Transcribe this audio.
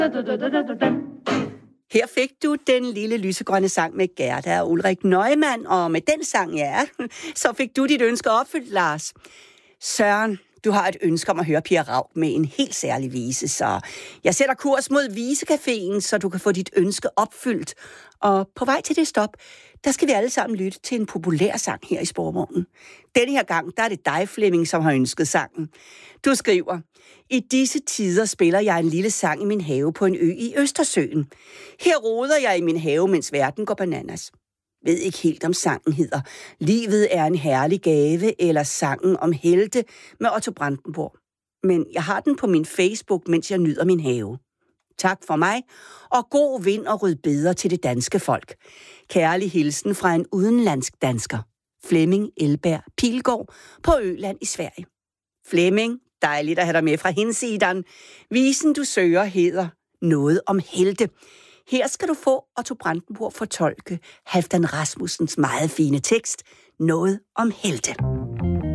Her fik du den lille lysegrønne sang med Gerda og Ulrik Neumann, og med den sang, ja, så fik du dit ønske opfyldt, Lars. Søren, du har et ønske om at høre Pia Raug med en helt særlig vise, så jeg sætter kurs mod Visecaféen, så du kan få dit ønske opfyldt. Og på vej til det stop, der skal vi alle sammen lytte til en populær sang her i Sporvognen. Denne her gang, der er det dig, Flemming, som har ønsket sangen. Du skriver: I disse tider spiller jeg en lille sang i min have på en ø i Østersøen. Her roder jeg i min have, mens verden går bananas. Ved ikke helt, om sangen hedder Livet er en herlig gave, eller Sangen om helte med Otto Brandenburg. Men jeg har den på min Facebook, mens jeg nyder min have. Tak for mig, og god vind og rødbeder til det danske folk. Kærlig hilsen fra en udenlandsk dansker. Flemming Elberg Pilgaard på Øland i Sverige. Flemming, dejligt at have dig med fra hinsidan. Visen, du søger, hedder Noget om helte. Her skal du få Otto Brandenburg fortolke Halfdan Rasmussens meget fine tekst, Noget om helte.